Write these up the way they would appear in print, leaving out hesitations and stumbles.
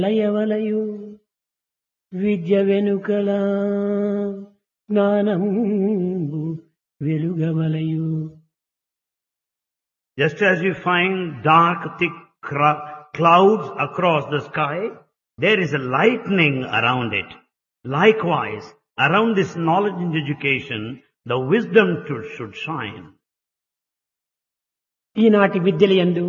లయవలయు విద్య వెనుకల జ్ఞానము వెలుగవలయు. Just as you find dark, thick clouds across the sky, there is a lightning around it. Likewise, around this knowledge and education, the wisdom should shine. ఈనాటి విద్యలయందు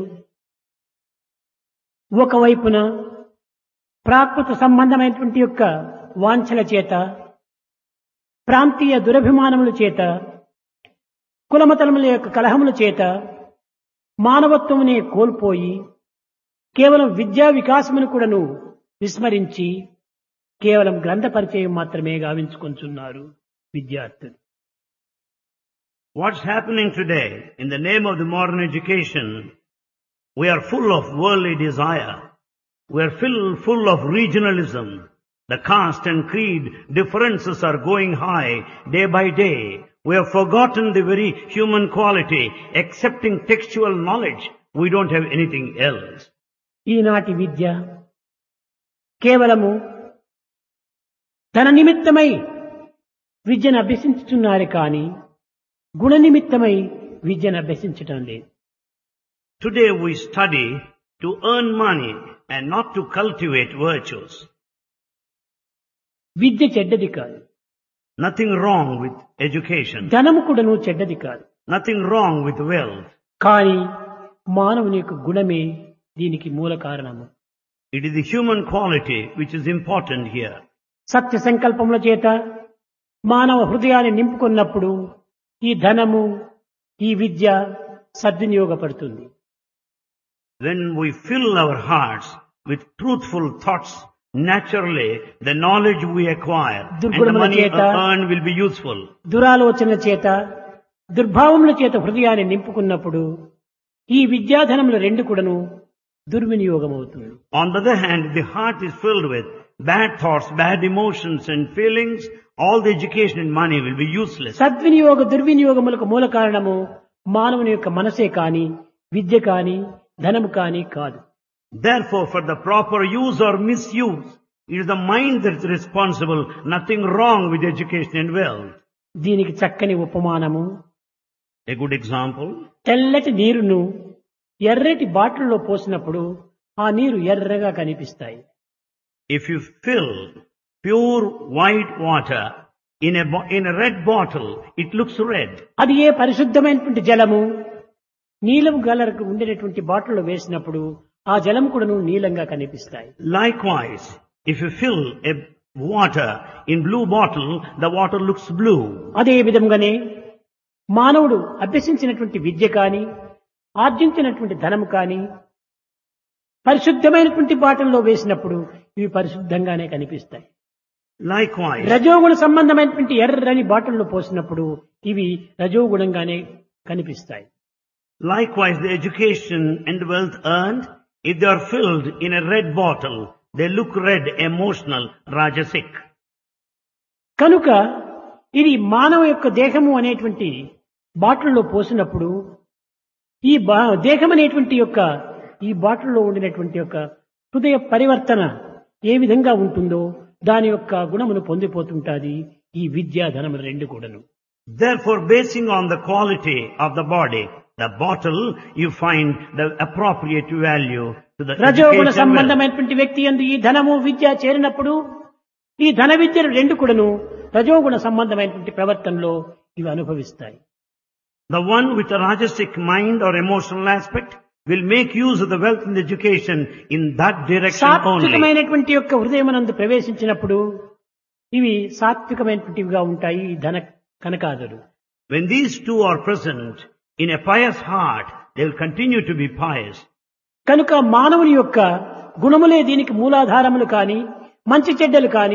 ఒకవైపున ప్రాకృత సంబంధమైనటువంటి యొక్క వాంఛల చేత, ప్రాంతీయ దురభిమానముల చేత, కులమతలముల యొక్క కలహముల చేత మానవత్వమునే కోల్పోయి కేవలం విద్యా వికాసమును కూడాను విస్మరించి కేవలం గ్రంథ పరిచయం మాత్రమే గావించుకొంచున్నారు విద్యార్థులు. What's happening today in the name of the modern education? We are full of worldly desire. We are full of regionalism. The caste and creed differences are going high day by day. We have forgotten the very human quality. Accepting textual knowledge, we don't have anything else. ఈనాటి విద్య కేవలము ధన నిమిత్తమై విద్యను అభ్యసించుతున్నారు కానీ గుణ నిమిత్తమై విద్యను అభ్యసించటం లేదు. Today we study to earn money and not to cultivate virtues. విద్య చెడ్డది కాదు, Nothing wrong with education. ధనము కూడాను చెడ్డది కాదు. Nothing wrong with wealth. కానీ మానవుని యొక్క గుణమే దీనికి మూల కారణము. It is the human quality which is important here. సత్య సంకల్పముల చేత మానవ హృదయాన్ని నింపుకున్నప్పుడు ఈ ధనము, ఈ విద్య సద్వినియోగపడుతుంది. When we fill our hearts with truthful thoughts, naturally the knowledge we acquire and the money earned will be useful. దురాలోచనల చేత, దుర్భావముల చేత హృదయాన్ని నింపుకున్నప్పుడు ఈ విద్యాధనములు రెండు కూడాను దుర్వినియోగమవుతుంది. On the other hand, the heart is filled with bad thoughts, bad emotions and feelings. All the education and money will be useless. సద్వినియోగ దుర్వినియోగములకు మూల కారణము మానవుని యొక్క మనసే కాని, విద్య కాని, ధనము కాని కాదు. Therefore, for the proper use or misuse, it is the mind that is responsible. Nothing wrong with education and wealth. దీనికి చక్కని ఉపమానము, A good example. తెల్లటి నీరును ఎర్రటి బాటిల్లో పోసినప్పుడు ఆ నీరు ఎర్రగా కనిపిస్తాయి. If you fill pure white water in a red bottle, it looks red. అది ఏ పరిశుద్ధమైనటువంటి జలము నీలం కలర్కు ఉండేటువంటి బాటిల్లో వేసినప్పుడు ఆ జలం కూడాను నీలంగా కనిపిస్తాయి. Likewise, if you fill a water in blue bottle, the water looks blue. అదే విధంగానే మానవుడు అభ్యసించినటువంటి విద్య కాని, ఆర్జించినటువంటి ధనము కాని పరిశుద్ధమైనటువంటి బాటిల్లో వేసినప్పుడు ఇవి పరిశుద్ధంగానే కనిపిస్తాయి. Likewise, రజోగుణ సంబంధమైనటువంటి ఎర్రని బాటిల్లో పోసినప్పుడు ఇవి రజోగుణంగానే కనిపిస్తాయి. Likewise, the education and wealth earned, if they are filled in a red bottle, they look red, emotional, rajasic. కనుక ఇది మానవ యొక్క దేహము అనేటువంటి బాటిల్లో పోసినప్పుడు ఈ దేహం అనేటువంటి యొక్క ఈ బాటిల్లో ఉండినటువంటి యొక్క హృదయ పరివర్తన ఏ విధంగా ఉంటుందో దాని యొక్క గుణమును పొందిపోతుంటాది ఈ విద్యా ధనములు రెండు కూడాను. Therefore, basing on the quality of the body, the bottle, you find the appropriate value to the రజోగుణ education. సంబంధమైనటువంటి వ్యక్తి యందు ఈ ధనము విద్య చేరినప్పుడు ఈ ధన విద్యలు రెండు కూడాను రజోగుణ సంబంధమైనటువంటి ప్రవర్తనలో ఇవి అనుభవిస్తాయి. The one with a rajasic mind or emotional aspect will make use of the wealth and education in that direction only. సాత్వికమైనటువంటి యొక్క హృదయమునందు ప్రవేశించినప్పుడు ఇవి సాత్వికమైనటువంటివిగా ఉంటాయి ఈ ధన కనకాదులు. When these two are present in a pious heart, they will continue to be pious. కనుక మానవుని యొక్క గుణములే దీనికి మూలాధారములు కాని, మంచి చెడ్డలు కాని,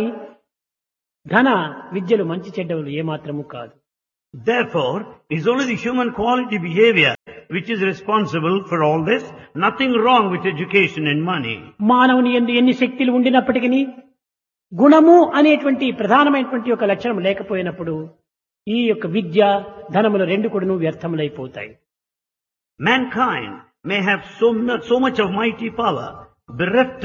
ధన విద్యలు మంచి చెడ్డలు ఏమాత్రము కాదు. Therefore, it is only the human quality behavior which is responsible for all this. Nothing wrong with education and money. మానవుని యందు ఎన్ని శక్తులు ఉండినప్పటికీ గుణము అనేటువంటి ప్రధానమైనటువంటి ఒక లక్షణం లేకపోయినప్పుడు ఈ యొక్క విద్య ధనములు రెండు కూడాను వ్యర్థములైపోతాయి. Mankind may have so much of mighty power, bereft of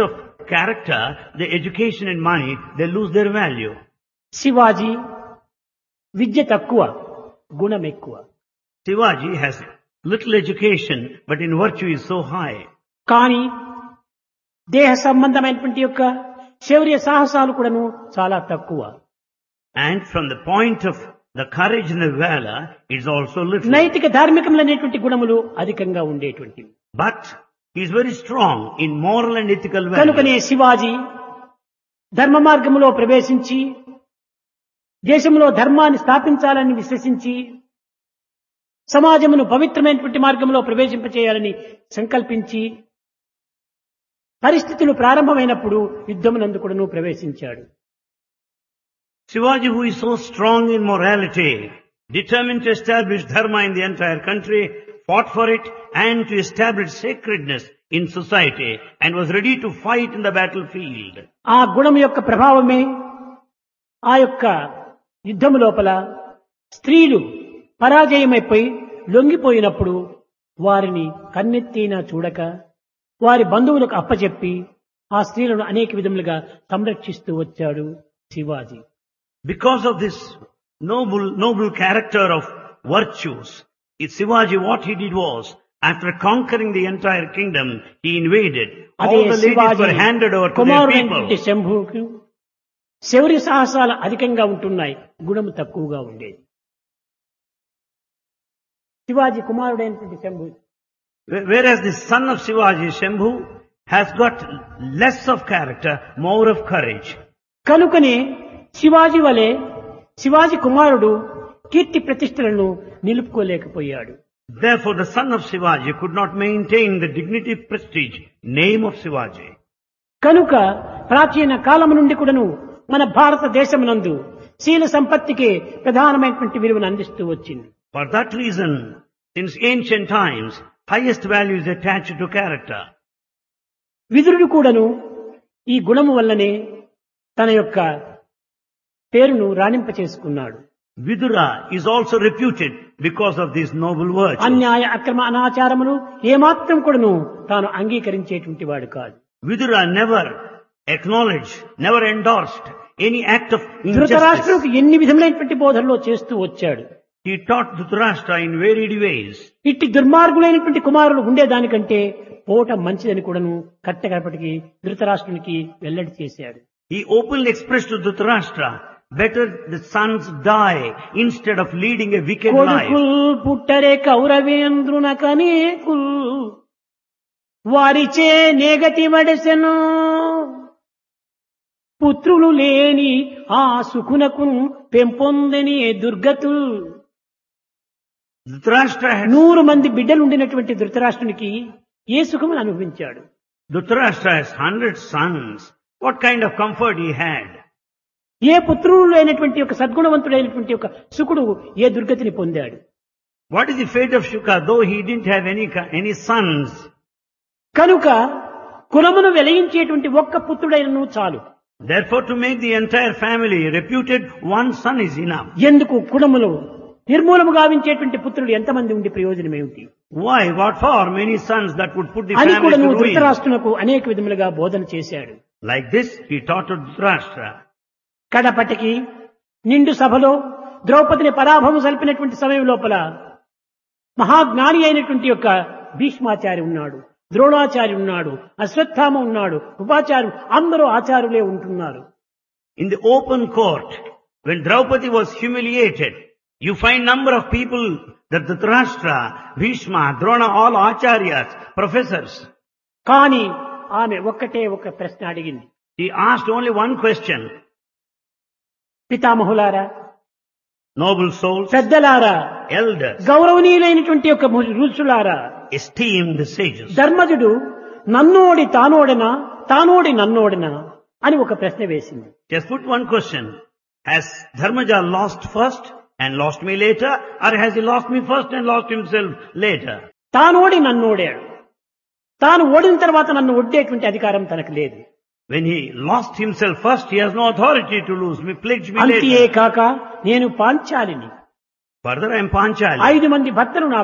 character, the education and money, they lose their value. Shivaji విద్య తక్కువ, గుణం ఎక్కువ. Shivaji has little education, but in virtue is so high. కానీ దేహ సంబంధమైనటువంటి యొక్క శౌర్య సాహసాలు కూడాను చాలా తక్కువ. And from the point of the courage and the valor, it's also little. నైతిక ధార్మికములైనటువంటి గుణములు అధికంగా ఉండేటువంటివి. But he is very strong in moral and ethical కనుకనే values. శివాజీ ధర్మ మార్గములో ప్రవేశించి దేశంలో ధర్మాన్ని స్థాపించాలని విశ్వసించి సమాజమును పవిత్రమైనటువంటి మార్గంలో ప్రవేశింపచేయాలని సంకల్పించి పరిస్థితులు ప్రారంభమైనప్పుడు యుద్ధమునందు కూడాను ప్రవేశించాడు. Shivaji, who is so strong in morality, determined to establish dharma in the entire country, fought for it and to establish sacredness in society and was ready to fight in the battlefield. ఆ గుణం యొక్క ప్రభావమే ఆ యొక్క యుద్ధము లోపల స్త్రీలు పరాజయమైపోయి లొంగిపోయినప్పుడు వారిని కన్నెత్తినా చూడక వారి బంధువులకు అప్పచెప్పి ఆ స్త్రీలను అనేక విధములుగా సంరక్షిస్తూ వచ్చాడు Shivaji. Because of this noble character of virtues, Shivaji, what he did was, after conquering the entire kingdom, he invaded. అదే All the ladies Shivaji were handed over to their కుమారుడైనటువంటి people. శంభుకు శౌర్య సాహసాలు అధికంగా ఉంటున్నాయి, గుణము తక్కువగా ఉండేది. శివాజీ కుమారుడైనటువంటి Shambhu Whereas the son of Shivaji, Shambhu, has got less of character, more of courage. కనుకనే శివాజీ వలె శివాజీ కుమారుడు కీర్తి ప్రతిష్టలను నిలుపుకోలేకపోయాడు. Therefore, the son of Shivaji could not maintain the dignity, prestige, name of Shivaji. కనుక ప్రాచీన కాలము నుండి కూడాను మన భారతదేశమునందు శీల సంపత్తికి ప్రధానమైనటువంటి విలువను అందిస్తూ వచ్చింది. For that reason, since ancient times, highest value is attached to character. విదురుడు కూడాను ఈ గుణము వల్లనే తన యొక్క పేరును రాణింప చేసుకున్నాడు. Vidura is also reputed because of these noble virtues. అన్యాయ అక్రమ అనాచారములు ఏమాత్రం కూడాను తాను అంగీకరించేటువంటి వాడు కాదు. Vidura never acknowledged, never endorsed any act of injustice. ధృతరాష్ట్రుడికి ఎన్ని విధములైనటువంటి బోధనలో చేస్తూ వచ్చాడు. He taught Dhritarashtra in varied ways. ఇట్టి దుర్మార్గులైనటువంటి కుమారులు ఉండేదానికంటే పోట మంచిదని కూడాను కట్టకడపటికి ధృతరాష్ట్రునికి వెల్లడి చేశాడు. He openly expressed to Dhritarashtra, better the sons die instead of leading a wicked life. కొడుకుల్ పుట్టరే కౌరవేంద్రునకనేకుల్ వారిచే నేగతి వడసెను పుత్రులు లేని ఆ సుఖునకు పెంపొందని దుర్గతుల్. Dhritarashtra had 100 మంది బిడ్డలు ఉండినటువంటి ధృతరాష్ట్రునికి ఏ సుఖమును అనుభవించాడు? Dhritarashtra has 100 sons. What kind of comfort he had? ఏ పుత్రులు లేనటువంటి ఒక సద్గుణవంతుడైనటువంటి ఒక సుకుడు ఏ దుర్గతిని పొందాడు? What is the fate of Shuka, though he didn't have any sons? కనుక కులమును వెలయించేటువంటి ఒక్క పుత్రుడైనను చాలు. Therefore, to make the entire family reputed, one son is enough. ఎందుకు కులములు నిర్మూలము గావించేటువంటి పుత్రులు ఎంతమంది ఉండి ప్రయోజనం ఏమిటి Why? What for? Many sons that would put the అని family కూడా to నువ్వు ruin. ధృతరాష్ట్రునకు అనేక విధములుగా బోధన చేశాడు. Like this, he taught to Dhritarashtra. కడపటికి నిండు సభలో ద్రౌపదిని పరాభవం సల్పినటువంటి సమయం లోపల మహాజ్ఞాని అయినటువంటి యొక్క భీష్మాచారి ఉన్నాడు, ద్రోణాచారి ఉన్నాడు, అశ్వత్థామ ఉన్నాడు, ఉపాచారు, అందరూ ఆచారులే ఉంటున్నారు. In the open court, when Draupadi was humiliated, you find number of people that Dhritarashtra, Bhishma, Drona, all acharyas, professors. కానీ ఆమె ఒక్కటే ఒక ప్రశ్న అడిగింది. He asked only one question. పితామహులారా, Noble souls, పెద్దలారా, elders, గౌరవనీయులైనటువంటి యొక్క ఋషులారా, esteemed sages. ధర్మజుడు నన్నోడి తానోడనా తానోడి నన్నోడనా అని ఒక ప్రశ్న వేసింది. Just put one question. Has Dharmaja lost first and lost me later, or has he lost me first and lost himself later? తానోడి నన్నోడాడు. తాను ఓడిన తర్వాత నన్ను ఒడ్డేటువంటి అధికారం తనకు లేదు. When he lost himself first, he has no authority to lose me, pledge me అంతే later. కాక నేను పాంచాలిని, Further, I am Panchali. 5 మంది భర్తలు నాకు,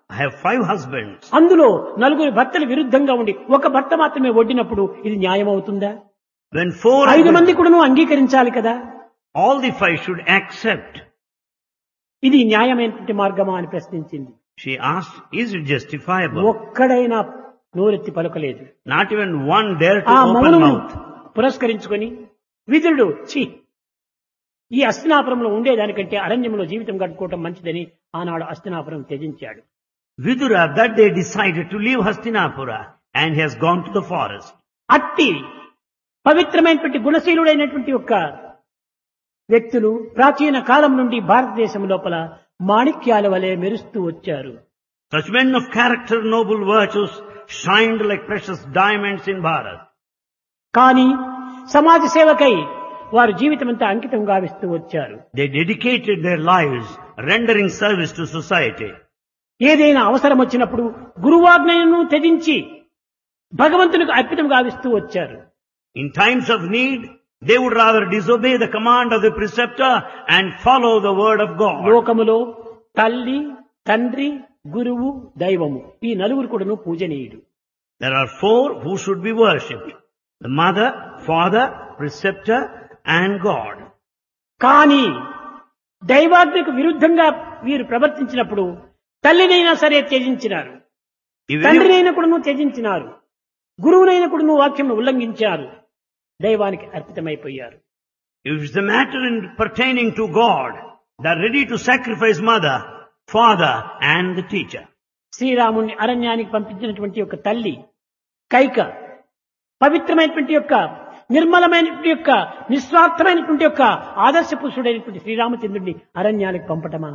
I have 5 husbands. అందులో నలుగురు భర్తలు విరుద్ధంగా ఉండి ఒక భర్త మాత్రమే వడ్డినప్పుడు ఇది న్యాయం అవుతుందా? When 4 5 మంది కూడా అంగీకరించాలి కదా. all the 5 should accept. ఇది న్యాయమైనటువంటి మార్గమా అని ప్రశ్నించింది. She asked, is it justifiable? ఒక్కడైనా నోరెత్తి పలకలేదు. Not even one dared to ఆ open మౌనమును mouth. పురస్కరించుకొని విదురుడు ఈ అస్తినాపురంలో ఉండేదానికంటే అరణ్యంలో జీవితం గడుపుకోవటం మంచిదని ఆనాడు Hastinapuram త్యజించాడు. Vidura that day decided to leave Hastinapura and he has gone to the forest. అట్టి పవిత్రమైనటువంటి గుణశీలుడైనటువంటి యొక్క వ్యక్తులు ప్రాచీన కాలం నుండి భారతదేశం లోపల మాణిక్యాల వలె మెరుస్తూ వచ్చారు. Such men of character, noble virtues shined like precious diamonds in Bharat. కానీ సమాజ సేవకై వారు జీవితమంతా అంకితం గావిస్తూ వచ్చారు. They dedicated their lives rendering service to society. ఏదైనా అవసరం వచ్చినప్పుడు గురువాజ్ఞను త్యజించి భగవంతునికి అర్పితం గావిస్తూ వచ్చారు. In times of need, they would rather disobey the command of the preceptor and follow the word of God. లోకములో తల్లి, తండ్రి, గురువు, దైవము ఈ నలుగురు కూడాను పూజనీయుడు. There are 4 who should be worshipped. The mother, father, preceptor and God. కానీ దైవాజ్ఞకు విరుద్ధంగా వీరు ప్రవర్తించినప్పుడు తల్లినైనా సరే త్యజించినారు, తండ్రినైనా కూడాను త్యజించినారు, గురువునైనా కూడాను వాక్యం ఉల్లంఘించారు, దైవానికి అర్పితమైపోయారు. If it's a matter pertaining to God, they are ready to sacrifice mother, father and the teacher. శ్రీరాముని అరణ్యానికి పంపించినటువంటి యొక్క తల్లి కైక పవిత్రమైనటువంటి యొక్క నిర్మలమైనటువంటి యొక్క నిస్వార్థమైనటువంటి యొక్క ఆదర్శ పురుషుడైనటువంటి శ్రీరామచంద్రుడిని అరణ్యానికి పంపటమా?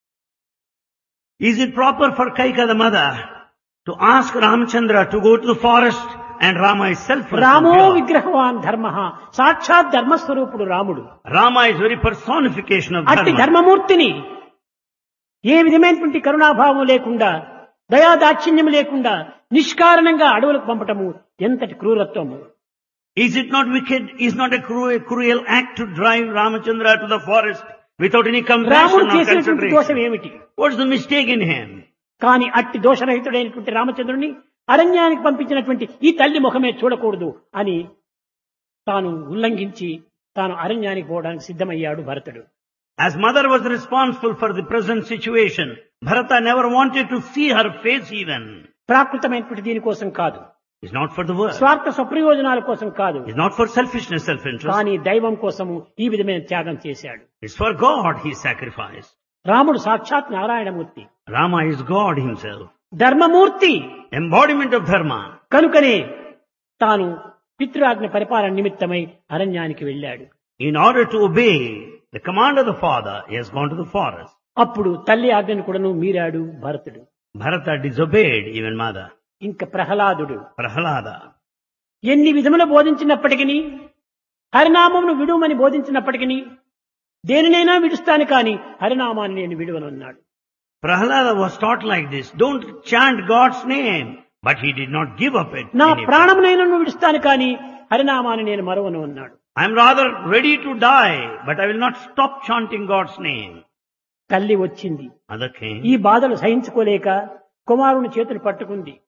Is it proper for Kaika the mother to ask Ramchandra to go to the forest and Rama is self-pure? రామో విగ్రహవాన్ ధర్మ సాక్షాత్ ధర్మస్వరూపుడు రాముడు. Rama is very personification of అట్టి dharma. ధర్మమూర్తిని ఏ విధమైనటువంటి కరుణాభావం లేకుండా దయాదాక్షిణ్యం లేకుండా నిష్కారణంగా అడవులకు పంపటము ఎంతటి క్రూరత్వము. Is it not wicked? Is not a cruel act to drive Ramachandra to the forest without any రాముడు compassion or చేసినటువంటి దోషం consideration? ఏమిటి? What's the mistake in him? కానీ అట్టి దోషరహితుడైనటువంటి రామచంద్రుని అరణ్యానికి పంపించినటువంటి ఈ తల్లి ముఖమే చూడకూడదు అని తాను ఉల్లంఘించి తాను అరణ్యానికి పోవడానికి సిద్ధమయ్యాడు భరతుడు. As mother was responsible for the present situation, Bharata never wanted to see her face even. ప్రాకృతమైనటువంటి దీనికోసం కాదు, It's not for the world. స్వార్థ స్వప్రయోజనాల కోసం కాదు, It's not for selfishness, self-interest. కానీ దైవం కోసము ఈ విధమైన త్యాగం చేశాడు. It's for God he sacrificed. రాముడు సాక్షాత్ Narayanamurthy, Rama is God himself. ధర్మమూర్తి. Embodiment of dharma. కనుకనే తాను పితృఆజ్ఞ పరిపాలన నిమిత్తమై అరణ్యానికి వెళ్ళాడు. In order to obey the command of the father, he has gone to the forest. అప్పుడు తల్లి ఆజ్ఞను కూడాను మీరాడు భరతుడు. Bharata disobeyed even mother. ఇంకా ప్రహ్లాదుడు Prahalada. ఎన్ని విధములు బోధించినప్పటికీ హరినామమును విడుమని బోధించినప్పటికీ దేనినైనా విడుస్తాను కానీ హరినామాన్ని నేను విడువనన్నాడు. Prahalada was taught like this. Don't chant God's name. But he did not give up it. నా ప్రాణమునైనా విడుస్తాను కానీ హరినామాన్ని నేను మరువను అన్నాడు. I am rather ready to die, but I will not stop chanting God's name. తల్లి వచ్చింది. Mother came. ఈ బాధలు సహించుకోలేక కుమారుని చేతులు పట్టుకుంది.